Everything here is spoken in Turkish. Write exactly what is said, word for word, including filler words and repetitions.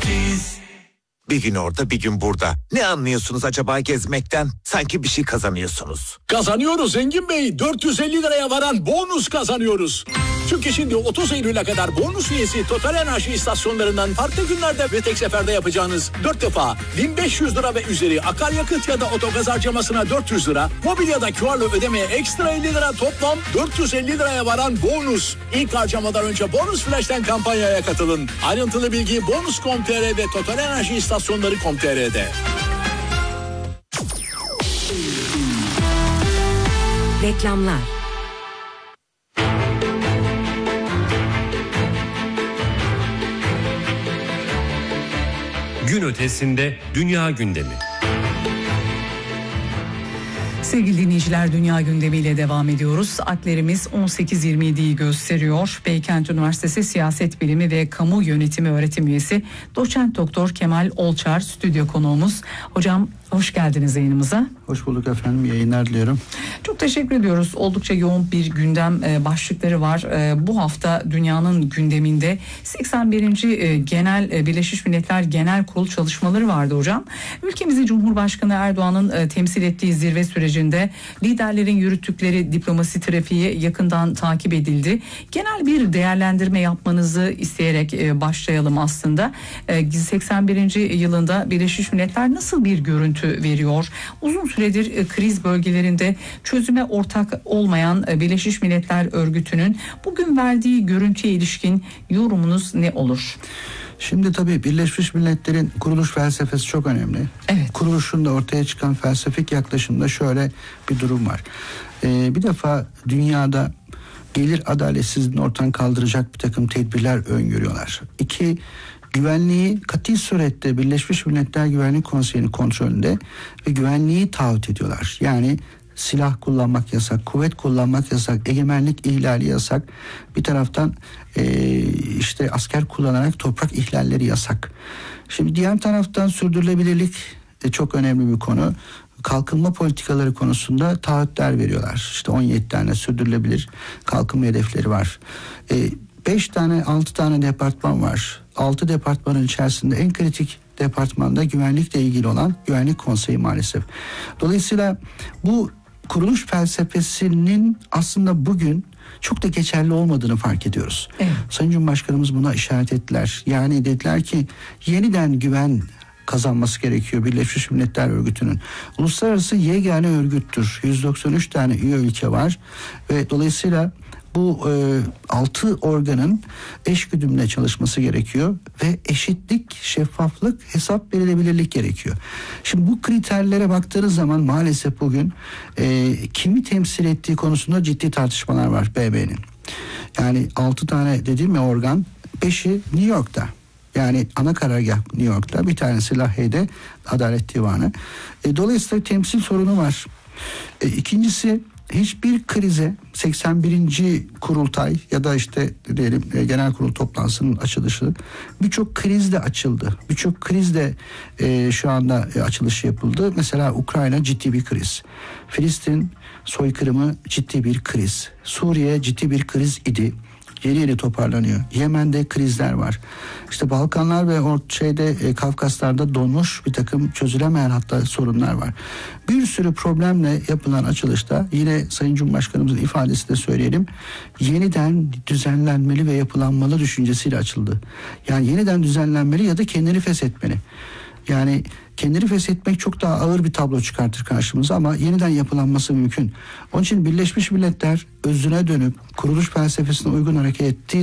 Matiz. Bir gün orada bir gün burada. Ne anlıyorsunuz acaba gezmekten? Sanki bir şey kazanıyorsunuz. Kazanıyoruz Zengin Bey. dört yüz elli liraya varan bonus kazanıyoruz. Çünkü şimdi otuz Eylül'e kadar bonus üyesi Total Enerji istasyonlarından farklı günlerde ve tek seferde yapacağınız dört defa bin beş yüz lira ve üzeri akaryakıt ya da otogaz harcamasına dört yüz lira, mobil ya da Q R'lı ödemeye ekstra elli lira, toplam dört yüz elli liraya varan bonus. İlk harcamadan önce Bonus Flash'ten kampanyaya katılın. Ayrıntılı bilgi bonus nokta com nokta tr ve Total Enerji istasyonları nokta com nokta tr'de. Reklamlar. Gün ötesinde dünya gündemi. Sevgili dinleyiciler, dünya gündemiyle devam ediyoruz. Saatlerimiz on sekiz yirmi yediyi gösteriyor. Beykent Üniversitesi Siyaset Bilimi ve Kamu Yönetimi öğretim üyesi Doçent Doktor Kemal Olçar stüdyo konuğumuz. Hocam hoş geldiniz yayınımıza. Hoş bulduk efendim, yayınlar diliyorum. Çok teşekkür ediyoruz. Oldukça yoğun bir gündem başlıkları var. Bu hafta dünyanın gündeminde seksen birinci Genel Birleşmiş Milletler Genel Kurulu çalışmaları vardı hocam. Ülkemizi Cumhurbaşkanı Erdoğan'ın temsil ettiği zirve sürecinde liderlerin yürüttükleri diplomasi trafiği yakından takip edildi. Genel bir değerlendirme yapmanızı isteyerek başlayalım aslında. seksen birinci yılında Birleşmiş Milletler nasıl bir görüntü veriyor? Uzun süredir kriz bölgelerinde çözüme ortak olmayan Birleşmiş Milletler Örgütü'nün bugün verdiği görüntüye ilişkin yorumunuz ne olur? Şimdi tabii Birleşmiş Milletler'in kuruluş felsefesi çok önemli. Evet. Kuruluşunda ortaya çıkan felsefik yaklaşımda şöyle bir durum var. Ee, bir defa dünyada gelir adaletsizliğini ortadan kaldıracak bir takım tedbirler öngörüyorlar. İki, güvenliği kati surette Birleşmiş Milletler Güvenlik Konseyi'nin kontrolünde ve güvenliği taahhüt ediyorlar. Yani silah kullanmak yasak, kuvvet kullanmak yasak, egemenlik ihlali yasak. Bir taraftan e, işte asker kullanarak toprak ihlalleri yasak. Şimdi diğer taraftan sürdürülebilirlik de çok önemli bir konu. Kalkınma politikaları konusunda taahhütler veriyorlar. İşte on yedi tane sürdürülebilir kalkınma hedefleri var. E, beş tane altı tane departman var. altı departmanın içerisinde en kritik departmanda güvenlikle ilgili olan Güvenlik Konseyi maalesef. Dolayısıyla bu kuruluş felsefesinin aslında bugün çok da geçerli olmadığını fark ediyoruz. Evet. Sayın Cumhurbaşkanımız buna işaret ettiler. Yani dediler ki yeniden güven kazanması gerekiyor Birleşmiş Milletler Örgütü'nün. Uluslararası yegane örgüttür. yüz doksan üç tane üye ülke var ve dolayısıyla bu e, altı organın eşgüdümle çalışması gerekiyor ve eşitlik, şeffaflık, hesap verilebilirlik gerekiyor. Şimdi bu kriterlere baktığınız zaman maalesef bugün e, kimi temsil ettiği konusunda ciddi tartışmalar var B B'nin. Yani altı tane dediğim ya organ, beşi New York'ta. Yani ana karargah New York'ta, bir tanesi Lahey'de Adalet Divanı. E, dolayısıyla temsil sorunu var. E, ikincisi hiçbir krize seksen birinci kurultay ya da işte diyelim genel kurul toplantısının açılışı birçok krizle açıldı. Birçok krizle e, şu anda e, açılışı yapıldı. Mesela Ukrayna ciddi bir kriz. Filistin soykırımı ciddi bir kriz. Suriye ciddi bir kriz idi. Yeni yeni toparlanıyor. Yemen'de krizler var. İşte Balkanlar ve or şeyde e, Kafkaslar'da donmuş bir takım çözülemeyen hatta sorunlar var. Bir sürü problemle yapılan açılışta yine Sayın Cumhurbaşkanımızın ifadesi de söyleyelim. Yeniden düzenlenmeli ve yapılanmalı düşüncesiyle açıldı. Yani yeniden düzenlenmeli ya da kendini feshetmeli. Yani kendini feshetmek çok daha ağır bir tablo çıkartır karşımıza ama yeniden yapılanması mümkün. Onun için Birleşmiş Milletler özüne dönüp kuruluş felsefesine uygun hareket ettiği